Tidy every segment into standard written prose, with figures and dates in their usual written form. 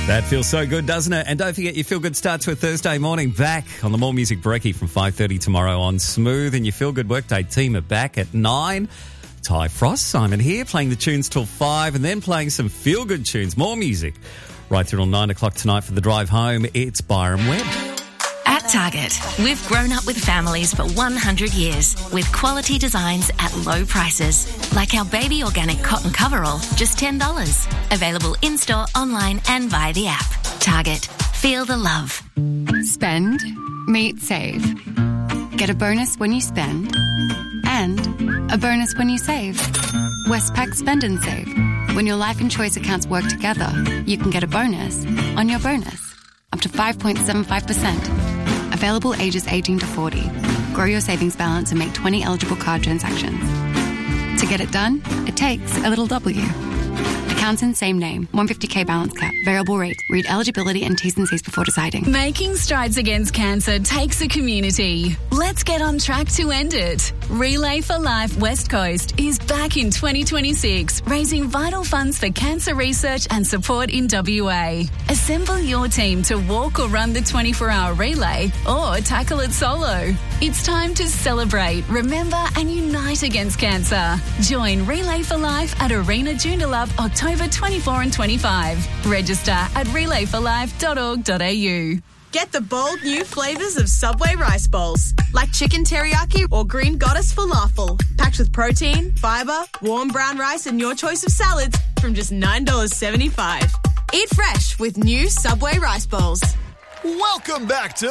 That feels so good, doesn't it? And don't forget, your Feel Good starts with Thursday morning back on the More Music Brekkie from 5:30 tomorrow on Smooth. And your Feel Good Workday team are back at 9. Ty Frost, Simon here, playing the tunes till 5 and then playing some Feel Good tunes, more music. Right through till 9 o'clock tonight for the drive home, it's Byron Webb. At Target, we've grown up with families for 100 years with quality designs at low prices. Like our baby organic cotton coverall, just $10. Available in-store, online and via the app. Target. Feel the love. Spend, meet, save. Get a bonus when you spend and a bonus when you save. Westpac Spend and Save. When your life and choice accounts work together, you can get a bonus on your bonus. Up to 5.75%. Available ages 18 to 40. Grow your savings balance and make 20 eligible card transactions. To get it done, it takes a little W. Accounts in same name. 150k balance cap. Variable rate. Read eligibility and T's and C's before deciding. Making strides against cancer takes a community. Let's get on track to end it. Relay for Life West Coast is back in 2026, raising vital funds for cancer research and support in WA. Assemble your team to walk or run the 24-hour relay or tackle it solo. It's time to celebrate, remember and unite against cancer. Join Relay for Life at Arena Joondalup October 24 and 25. Register at relayforlife.org.au. Get the bold new flavours of Subway rice bowls, like chicken teriyaki or green goddess falafel, packed with protein, fibre, warm brown rice and your choice of salads from just $9.75. Eat fresh with new Subway rice bowls. Welcome back to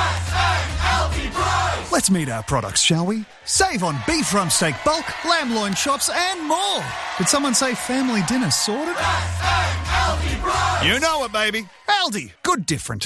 Healthy Price. Let's meet our products, shall we? Save on beef rump steak bulk, lamb loin chops and more. Did someone say family dinner sorted? Healthy Price. You know it, baby. Aldi. Good different.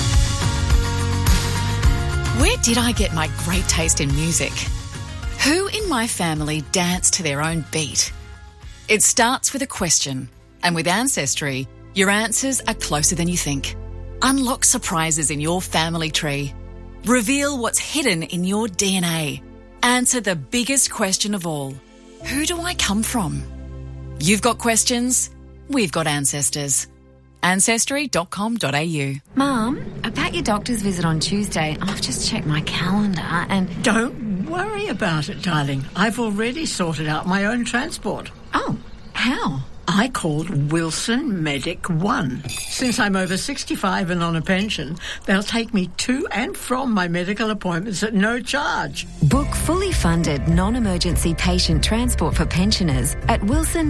Where did I get my great taste in music? Who in my family danced to their own beat? It starts with a question, and with Ancestry, your answers are closer than you think. Unlock surprises in your family tree. Reveal what's hidden in your DNA. Answer the biggest question of all. Who do I come from? You've got questions, we've got ancestors. Ancestry.com.au. Mum, about your doctor's visit on Tuesday, I've just checked my calendar and... Don't worry about it, darling. I've already sorted out my own transport. Oh, how? I called Wilson Medic One. Since I'm over 65 and on a pension, they'll take me to and from my medical appointments at no charge. Book fully funded non-emergency patient transport for pensioners at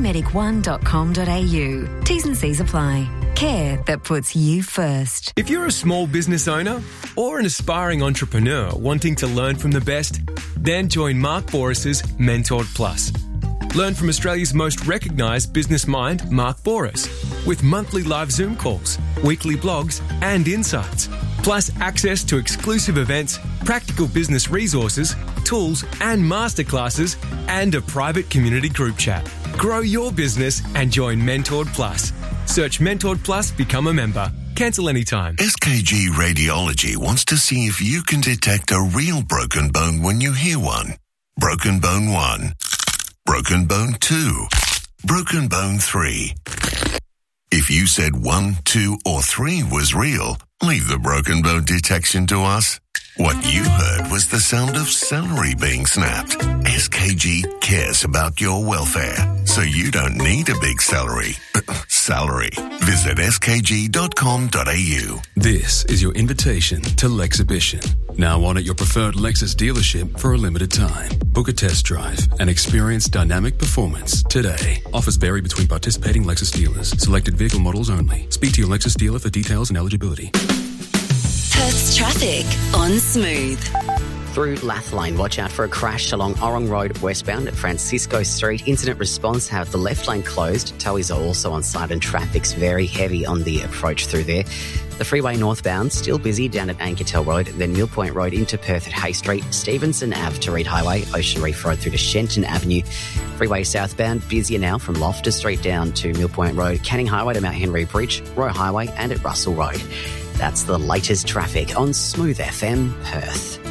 wilsonmedic1.com.au. T's and C's apply. Care that puts you first. If you're a small business owner or an aspiring entrepreneur wanting to learn from the best, then join Mark Boris's Mentored Plus. Learn from Australia's most recognised business mind, Mark Boris, with monthly live Zoom calls, weekly blogs and insights, plus access to exclusive events, practical business resources, tools and masterclasses, and a private community group chat. Grow your business and join Mentored Plus. Search Mentored Plus, become a member. Cancel anytime. SKG Radiology wants to see if you can detect a real broken bone when you hear one. Broken bone 1. Broken bone 2. Broken bone 3. If you said 1, 2 or 3 was real, leave the broken bone detection to us. What you heard was the sound of celery being snapped. SKG cares about your welfare, so you don't need a big salary. Visit skg.com.au. This is your invitation to Lexhibition. Now on at your preferred Lexus dealership for a limited time. Book a test drive and experience dynamic performance today. Offers vary between participating Lexus dealers. Selected vehicle models only. Speak to your Lexus dealer for details and eligibility. Perth's traffic on Smooth. Through Lath Lane, watch out for a crash along Orrong Road westbound at Francisco Street. Incident response have the left lane closed. Towies are also on site and traffic's very heavy on the approach through there. The freeway northbound still busy down at Anketel Road, then Mill Point Road into Perth at Hay Street, Stevenson Ave to Reed Highway, Ocean Reef Road through to Shenton Avenue. Freeway southbound busier now from Loftus Street down to Mill Point Road, Canning Highway to Mount Henry Bridge, Roe Highway and at Russell Road. That's the latest traffic on Smooth FM Perth.